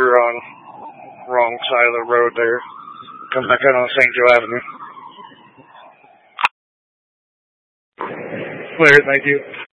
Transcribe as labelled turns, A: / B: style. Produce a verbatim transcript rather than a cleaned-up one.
A: you're on wrong side of the road there. Come back out on Saint Joe Avenue. Clear, thank you.